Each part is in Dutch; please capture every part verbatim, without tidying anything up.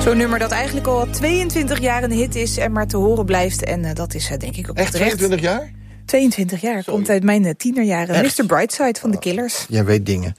Zo'n nummer dat eigenlijk al tweeëntwintig jaar een hit is en maar te horen blijft. En uh, dat is uh, denk ik ook echt terecht. tweeëntwintig jaar? tweeëntwintig jaar, komt uit mijn uh, tienerjaren. Echt? mister Brightside van de Killers. Jij weet dingen.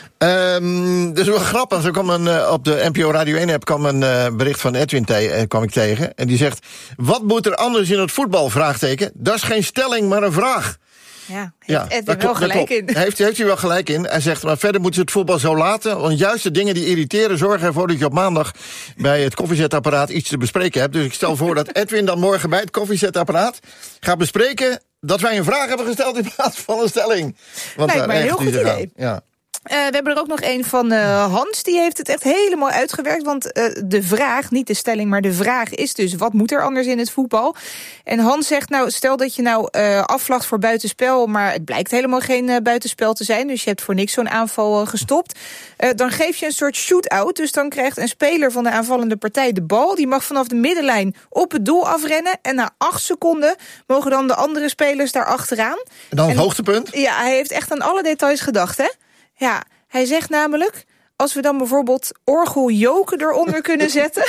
Um, dus wel grappig. Er kwam een, uh, op de N P O Radio één-app kwam een uh, bericht van Edwin te- uh, kwam ik tegen. En die zegt, wat moet er anders in het voetbal? Vraagteken. Dat is geen stelling, maar een vraag. Ja, heeft ja, Edwin wel gelijk in. Heeft, heeft hij wel gelijk in. Hij zegt, maar verder moeten ze het voetbal zo laten. Want juist de dingen die irriteren zorgen ervoor dat je op maandag bij het koffiezetapparaat iets te bespreken hebt. Dus ik stel voor dat Edwin dan morgen bij het koffiezetapparaat gaat bespreken dat wij een vraag hebben gesteld in plaats van een stelling. Want lijkt mij een heel goed idee. Ja. Uh, we hebben er ook nog een van uh, Hans, die heeft het echt helemaal uitgewerkt. Want uh, de vraag, niet de stelling, maar de vraag is dus, wat moet er anders in het voetbal? En Hans zegt, nou, stel dat je nou uh, afvlacht voor buitenspel, maar het blijkt helemaal geen uh, buitenspel te zijn, dus je hebt voor niks zo'n aanval uh, gestopt. Uh, dan geef je een soort shoot-out, dus dan krijgt een speler van de aanvallende partij de bal. Die mag vanaf de middenlijn op het doel afrennen en na acht seconden mogen dan de andere spelers daar achteraan. En dan het en, hoogtepunt? Ja, hij heeft echt aan alle details gedacht, hè? Ja, hij zegt namelijk, als we dan bijvoorbeeld orgeljoken eronder kunnen zetten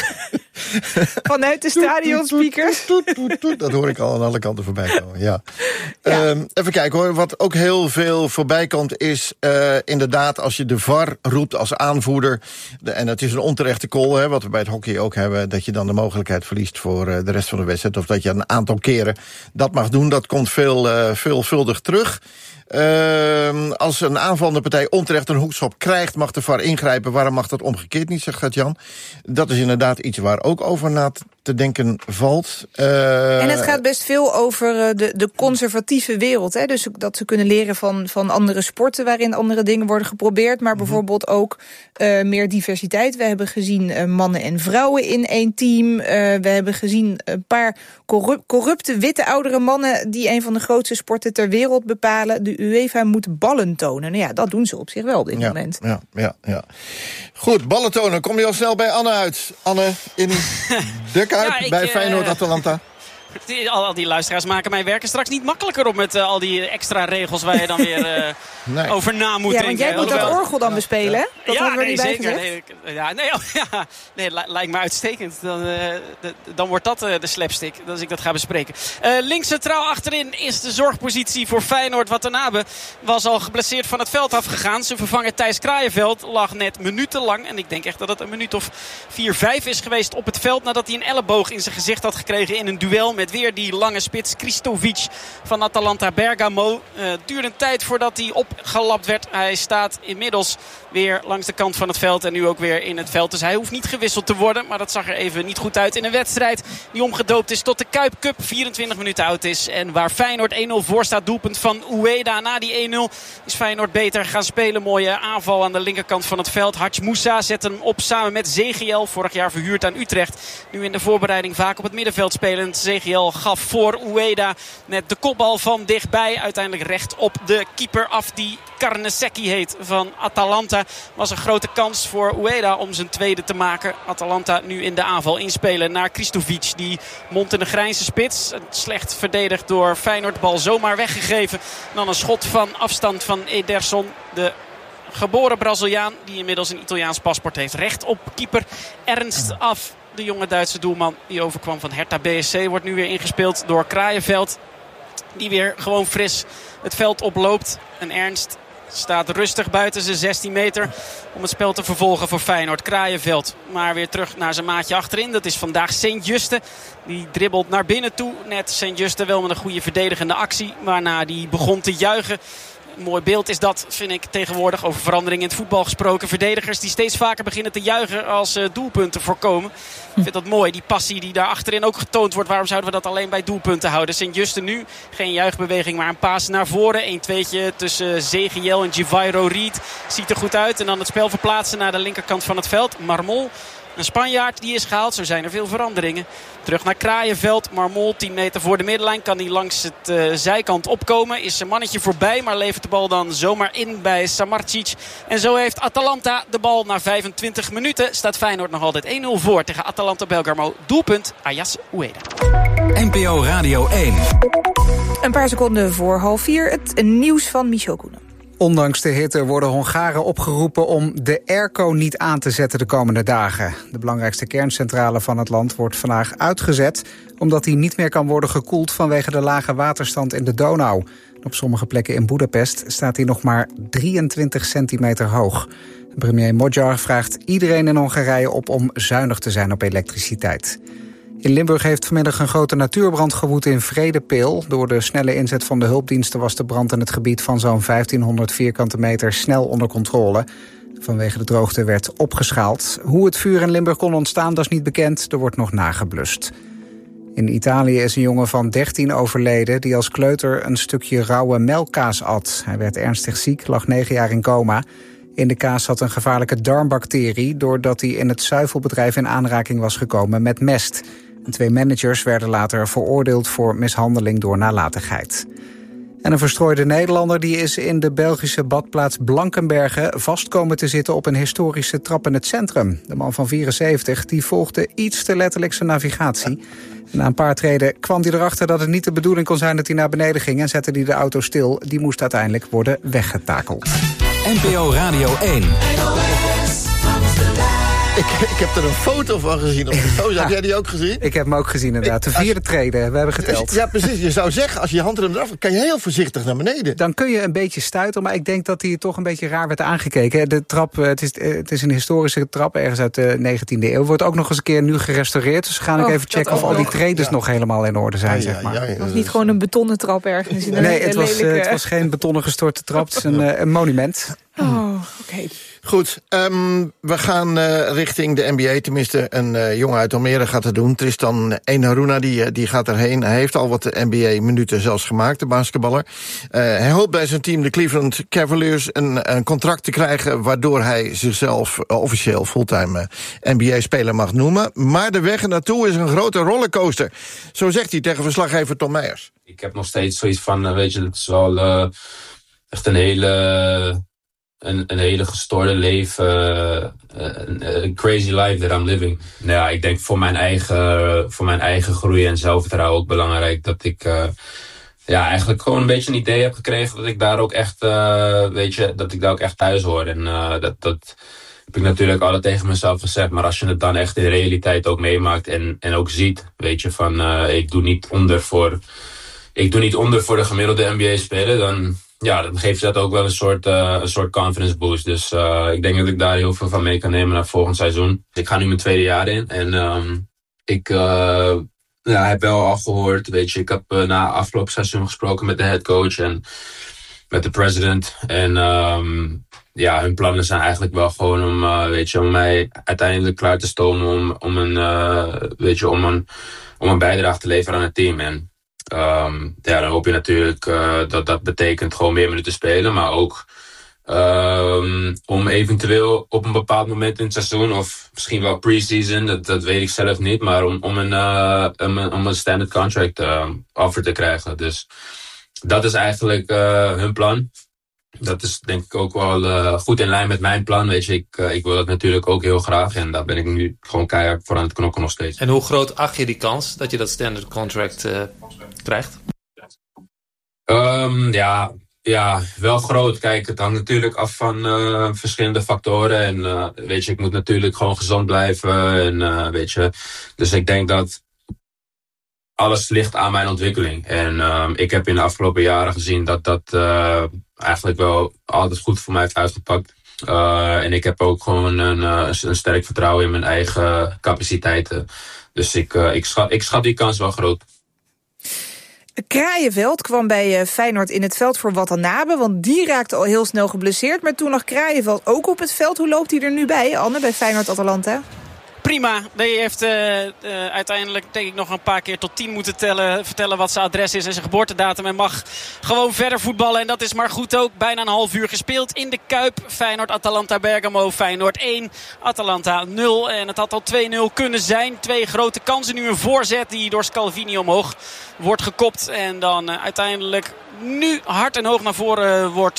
vanuit de stadionspeakers. Dat hoor ik al aan alle kanten voorbij komen, ja. ja. Um, even kijken hoor, wat ook heel veel voorbij komt is uh, inderdaad als je de V A R roept als aanvoerder, de, en het is een onterechte call, hè, wat we bij het hockey ook hebben, dat je dan de mogelijkheid verliest voor uh, de rest van de wedstrijd, of dat je een aantal keren dat mag doen, dat komt veel, uh, veelvuldig terug. Uh, als een aanvallende partij onterecht een hoekschop krijgt, mag de V A R ingrijpen. Waarom mag dat omgekeerd niet, zegt Gert-Jan? Dat is inderdaad iets waar ook over na te denken valt. Uh, en het gaat best veel over uh, de, de conservatieve wereld. Hè? Dus dat ze kunnen leren van, van andere sporten waarin andere dingen worden geprobeerd. Maar mm-hmm. bijvoorbeeld ook uh, meer diversiteit. We hebben gezien uh, mannen en vrouwen in één team. Uh, we hebben gezien een paar corrup- corrupte witte oudere mannen die een van de grootste sporten ter wereld bepalen. De UEFA moet ballen tonen. Nou ja, dat doen ze op zich wel op dit ja, moment. Ja, ja, ja. Goed, ballen tonen. Kom je al snel bij Anne uit. Anne, in de Kuip, ja, ik, bij Feyenoord-Atalanta. Die, al, al die luisteraars maken mijn werken straks niet makkelijker op met uh, al die extra regels waar je dan weer uh, nee. over na moet ja, denken. Ja, want jij moet dat orgel dan bespelen, hè? Dat ja, hebben we nee, niet zeker. Nee, ja, nee, oh, ja, nee, lijkt me uitstekend. Dan, uh, de, dan wordt dat uh, de slapstick, als ik dat ga bespreken. Uh, links centraal achterin is de zorgpositie voor Feyenoord. Watanabe was al geblesseerd van het veld afgegaan. Zijn vervanger Thijs Kraaienveld lag net minutenlang. En ik denk echt dat het een minuut of vier, vijf is geweest op het veld. Nadat hij een elleboog in zijn gezicht had gekregen in een duel met weer die lange spits Kristovic van Atalanta Bergamo. Uh, het duurde een tijd voordat hij opgelapt werd. Hij staat inmiddels weer langs de kant van het veld en nu ook weer in het veld. Dus hij hoeft niet gewisseld te worden. Maar dat zag er even niet goed uit in een wedstrijd die omgedoopt is tot de Kuip Cup. vierentwintig minuten oud is. En waar Feyenoord één nul voor staat. Doelpunt van Ueda. Na die één nul is Feyenoord beter gaan spelen. Mooie aanval aan de linkerkant van het veld. Hadj Moussa zet hem op samen met Zegiel. Vorig jaar verhuurd aan Utrecht. Nu in de voorbereiding vaak op het middenveld spelend. Zegiel gaf voor Ueda met de kopbal van dichtbij. Uiteindelijk recht op de keeper af die Carnesecchi heet van Atalanta. Was een grote kans voor Ueda om zijn tweede te maken. Atalanta nu in de aanval inspelen naar Kristovic. Die mond in de grijnse spits. Slecht verdedigd door Feyenoord. Bal zomaar weggegeven. Dan een schot van afstand van Ederson. De geboren Braziliaan die inmiddels een Italiaans paspoort heeft. Recht op keeper Ernst af. De jonge Duitse doelman die overkwam van Hertha B S C wordt nu weer ingespeeld door Kraaienveld. Die weer gewoon fris het veld oploopt. En Ernst staat rustig buiten zijn zestien meter om het spel te vervolgen voor Feyenoord. Kraaienveld maar weer terug naar zijn maatje achterin. Dat is vandaag Sint-Juste. Die dribbelt naar binnen toe. Net Sint-Juste wel met een goede verdedigende actie. Waarna die begon te juichen. Een mooi beeld is dat, vind ik, tegenwoordig. Over verandering in het voetbal gesproken. Verdedigers die steeds vaker beginnen te juichen als uh, doelpunten voorkomen. Ik vind dat mooi, die passie die daar achterin ook getoond wordt. Waarom zouden we dat alleen bij doelpunten houden? Sint-Juste nu, geen juichbeweging, maar een paas naar voren. een tweetje tussen Zegiel en Givairo Reed. Ziet er goed uit. En dan het spel verplaatsen naar de linkerkant van het veld. Marmol. Een Spanjaard die is gehaald. Zo zijn er veel veranderingen. Terug naar Kraaienveld. Marmol tien meter voor de middenlijn. Kan hij langs het uh, zijkant opkomen. Is zijn mannetje voorbij. Maar levert de bal dan zomaar in bij Samardzic. En zo heeft Atalanta de bal na vijfentwintig minuten. Staat Feyenoord nog altijd één nul voor tegen Atalanta Bergamo. Doelpunt Ayaz Ueda. N P O Radio één. Een paar seconden voor half vier. Het nieuws van Michel Koenen. Ondanks de hitte worden Hongaren opgeroepen om de airco niet aan te zetten de komende dagen. De belangrijkste kerncentrale van het land wordt vandaag uitgezet, omdat die niet meer kan worden gekoeld vanwege de lage waterstand in de Donau. Op sommige plekken in Boedapest staat hij nog maar drieëntwintig centimeter hoog. Premier Magyar vraagt iedereen in Hongarije op om zuinig te zijn op elektriciteit. In Limburg heeft vanmiddag een grote natuurbrand gewoed in Vredepeel. Door de snelle inzet van de hulpdiensten was de brand in het gebied van zo'n vijftienhonderd vierkante meter snel onder controle. Vanwege de droogte werd opgeschaald. Hoe het vuur in Limburg kon ontstaan, dat is niet bekend. Er wordt nog nageblust. In Italië is een jongen van dertien overleden die als kleuter een stukje rauwe melkkaas at. Hij werd ernstig ziek, lag negen jaar in coma. In de kaas zat een gevaarlijke darmbacterie doordat hij in het zuivelbedrijf in aanraking was gekomen met mest. En twee managers werden later veroordeeld voor mishandeling door nalatigheid. En een verstrooide Nederlander die is in de Belgische badplaats Blankenbergen vast komen te zitten op een historische trap in het centrum. De man van vierenzeventig die volgde iets te letterlijk zijn navigatie. Na een paar treden kwam hij erachter dat het niet de bedoeling kon zijn dat hij naar beneden ging en zette hij de auto stil. Die moest uiteindelijk worden weggetakeld. N P O Radio één. Ik, ik heb er een foto van gezien op de foto. Heb jij die ook gezien? Ik heb hem ook gezien inderdaad. De vierde treden, we hebben geteld. Ja, precies. Je zou zeggen, als je je handrem eraf, kan je heel voorzichtig naar beneden. Dan kun je een beetje stuiten, maar ik denk dat hij toch een beetje raar werd aangekeken. De trap, het is, het is een historische trap, ergens uit de negentiende eeuw. Wordt ook nog eens een keer nu gerestaureerd. Dus we gaan ook oh, even checken of al die treden ja. nog helemaal in orde zijn, ja, ja, zeg maar. Ja, ja, het was niet gewoon een betonnen trap ergens. In nee, het was, uh, het was geen betonnen gestorte trap. Het is een, een monument. Oh, oké. Okay. Goed, um, we gaan uh, richting de N B A. Tenminste, een uh, jongen uit Almere gaat het doen. Tristan Enaruna, die, die gaat erheen. Hij heeft al wat N B A-minuten zelfs gemaakt, de basketballer. Uh, hij hoopt bij zijn team, de Cleveland Cavaliers, een, een contract te krijgen waardoor hij zichzelf uh, officieel fulltime uh, N B A-speler mag noemen. Maar de weg ernaartoe is een grote rollercoaster. Zo zegt hij tegen verslaggever Tom Meijers. Ik heb nog steeds zoiets van, uh, weet je, het is wel uh, echt een hele... Een, een hele gestoorde leven, uh, een, een crazy life that I'm living. Nou ja, ik denk voor mijn eigen, voor mijn eigen groei en zelfvertrouwen ook belangrijk dat ik uh, ja, eigenlijk gewoon een beetje een idee heb gekregen dat ik daar ook echt, uh, weet je, dat ik daar ook echt thuis hoor. En uh, dat, dat heb ik natuurlijk altijd tegen mezelf gezegd, maar als je het dan echt in de realiteit ook meemaakt en, en ook ziet, weet je, van uh, ik doe niet onder voor, ik doe niet onder voor de gemiddelde N B A-speler, dan ja, dan geeft dat ook wel een soort, uh, een soort confidence boost. Dus uh, ik denk dat ik daar heel veel van mee kan nemen naar volgend seizoen. Ik ga nu mijn tweede jaar in. En um, ik uh, ja, heb wel al gehoord, weet je, ik heb uh, na afgelopen seizoen gesproken met de headcoach en met de president. En um, ja, hun plannen zijn eigenlijk wel gewoon om, uh, weet je, om mij uiteindelijk klaar te stomen om, om, een, uh, weet je, om, een, om een bijdrage te leveren aan het team. En Um, ja, dan hoop je natuurlijk uh, dat dat betekent gewoon meer minuten spelen. Maar ook um, om eventueel op een bepaald moment in het seizoen, of misschien wel pre-season, dat, dat weet ik zelf niet. Maar om, om, een, uh, om, een, om een standard contract uh, offer te krijgen. Dus dat is eigenlijk uh, hun plan. Dat is denk ik ook wel uh, goed in lijn met mijn plan. Weet je, ik, uh, ik wil dat natuurlijk ook heel graag. En daar ben ik nu gewoon keihard voor aan het knokken nog steeds. En hoe groot acht je die kans dat je dat standard contract uh, krijgt? Um, ja, ja, wel groot. Kijk, het hangt natuurlijk af van uh, verschillende factoren. En uh, weet je, ik moet natuurlijk gewoon gezond blijven. En uh, weet je, dus ik denk dat alles ligt aan mijn ontwikkeling. En um, ik heb in de afgelopen jaren gezien dat dat uh, eigenlijk wel altijd goed voor mij heeft uitgepakt. Uh, en ik heb ook gewoon een, uh, een sterk vertrouwen in mijn eigen capaciteiten. Dus ik, uh, ik, schat, ik schat die kans wel groot. Kraaienveld kwam bij Feyenoord in het veld voor Watanabe, want die raakte al heel snel geblesseerd. Maar toen lag Kraaienveld ook op het veld. Hoe loopt hij er nu bij, Anne, bij Feyenoord-Atalanta? Prima. Die heeft uh, uh, uiteindelijk denk ik nog een paar keer tot tien moeten tellen. Vertellen wat zijn adres is en zijn geboortedatum. En mag gewoon verder voetballen. En dat is maar goed ook. Bijna een half uur gespeeld in de Kuip. Feyenoord, Atalanta, Bergamo. Feyenoord één, Atalanta nul. En het had al twee nul kunnen zijn. Twee grote kansen. Nu een voorzet die door Scalvini omhoog wordt gekopt. En dan uh, uiteindelijk nu hard en hoog naar voren uh, wordt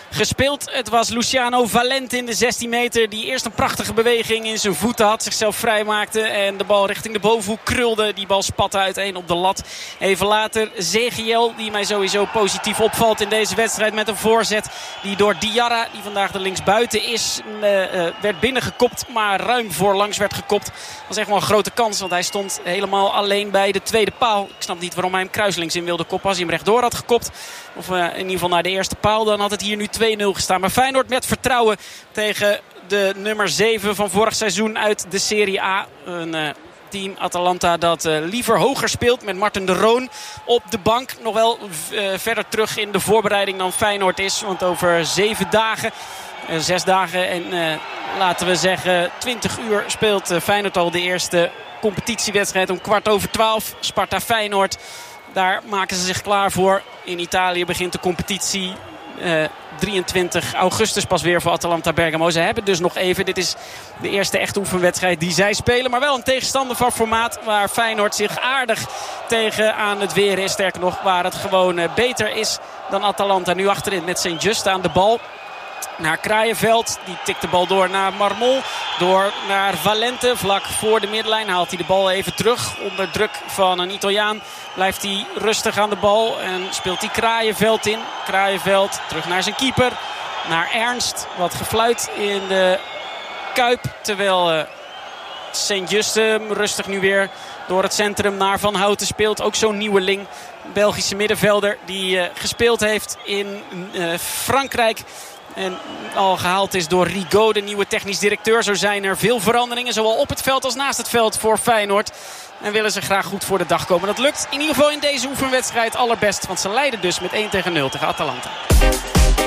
gespeeld. Het was Luciano Valente in de zestien meter die eerst een prachtige beweging in zijn voeten had. Zichzelf vrijmaakte en de bal richting de bovenhoek krulde. Die bal spatte uiteen op de lat. Even later Zegiel, die mij sowieso positief opvalt in deze wedstrijd met een voorzet. Die door Diarra, die vandaag de linksbuiten is, uh, uh, werd binnengekopt. Maar ruim voorlangs werd gekopt. Dat was echt wel een grote kans, want hij stond helemaal alleen bij de tweede paal. Ik snap niet waarom hij hem kruislinks in wilde koppen. Als hij hem rechtdoor had gekopt, of uh, in ieder geval naar de eerste paal, dan had het hier nu twee nul gestaan. Maar Feyenoord met vertrouwen tegen de nummer zeven van vorig seizoen uit de Serie A. Een uh, team Atalanta dat uh, liever hoger speelt met Marten de Roon op de bank. Nog wel uh, verder terug in de voorbereiding dan Feyenoord is. Want over zeven dagen, uh, zes dagen en uh, laten we zeggen twintig uur speelt uh, Feyenoord al de eerste competitiewedstrijd om kwart over twaalf. Sparta Feyenoord. Daar maken ze zich klaar voor. In Italië begint de competitie uh, drieëntwintig augustus pas weer voor Atalanta Bergamo. Ze hebben dus nog even. Dit is de eerste echte oefenwedstrijd die zij spelen. Maar wel een tegenstander van formaat waar Feyenoord zich aardig tegen aan het weren is. Sterker nog, waar het gewoon uh, beter is dan Atalanta. Nu achterin met Saint-Just aan de bal. Naar Kraaienveld. Die tikt de bal door naar Marmol. Door naar Valente. Vlak voor de middenlijn haalt hij de bal even terug. Onder druk van een Italiaan blijft hij rustig aan de bal. En speelt hij Kraaienveld in. Kraaienveld terug naar zijn keeper. Naar Ernst. Wat gefluit in de Kuip. Terwijl uh, Saint-Just rustig nu weer door het centrum naar Van Houten speelt. Ook zo'n nieuweling. Belgische middenvelder die uh, gespeeld heeft in uh, Frankrijk. En al gehaald is door Rigaud, de nieuwe technisch directeur. Zo zijn er veel veranderingen, zowel op het veld als naast het veld voor Feyenoord. En willen ze graag goed voor de dag komen. Dat lukt in ieder geval in deze oefenwedstrijd allerbest. Want ze leiden dus met één tegen nul tegen Atalanta.